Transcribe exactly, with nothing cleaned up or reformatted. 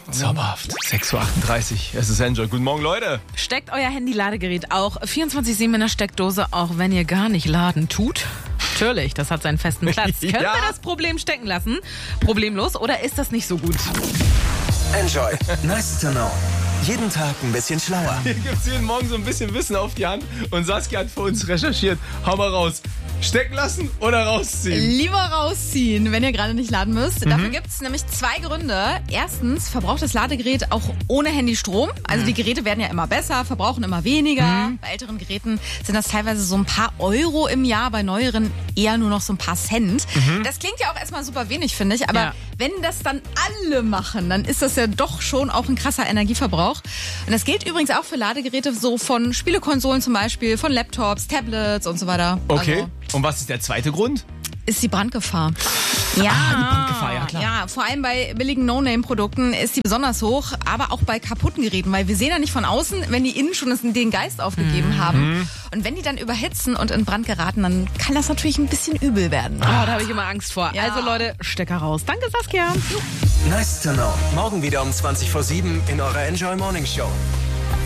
Zauberhaft. sechs Uhr achtunddreißig. Es ist Enjoy. Guten Morgen, Leute. Steckt euer Handy-Ladegerät auch vierundzwanzig sieben in der Steckdose, auch wenn ihr gar nicht laden tut? Natürlich, das hat seinen festen Platz. Ja. Können wir das Problem stecken lassen? Problemlos, oder ist das nicht so gut? Enjoy. Nice to know. Jeden Tag ein bisschen schlauer. Hier gibt es jeden Morgen so ein bisschen Wissen auf die Hand. Und Saskia hat für uns recherchiert. Hau mal raus. Stecken lassen oder rausziehen? Lieber rausziehen, wenn ihr gerade nicht laden müsst. Mhm. Dafür gibt es nämlich zwei Gründe. Erstens verbraucht das Ladegerät auch ohne Handy Strom. Also Mhm. die Geräte werden ja immer besser, verbrauchen immer weniger. Mhm. Bei älteren Geräten sind das teilweise so ein paar Euro im Jahr, bei neueren eher nur noch so ein paar Cent. Mhm. Das klingt ja auch erstmal super wenig, finde ich. Aber Ja. wenn das dann alle machen, dann ist das ja doch schon auch ein krasser Energieverbrauch. Und das gilt übrigens auch für Ladegeräte so von Spielekonsolen zum Beispiel, von Laptops, Tablets und so weiter. Okay. Also, Und was ist der zweite Grund? ist die Brandgefahr. Ja, Ah, die Brandgefahr, ja klar. Ja, vor allem bei billigen No-Name-Produkten ist die besonders hoch, aber auch bei kaputten Geräten, weil wir sehen ja nicht von außen, wenn die innen schon den Geist aufgegeben Mhm. haben. Und wenn die dann überhitzen und in Brand geraten, dann kann das natürlich ein bisschen übel werden. Oh, da habe ich immer Angst vor. Ja. Also Leute, Stecker raus. Danke, Saskia. Nice to know. Morgen wieder um zwanzig vor sieben in eurer Enjoy Morning Show.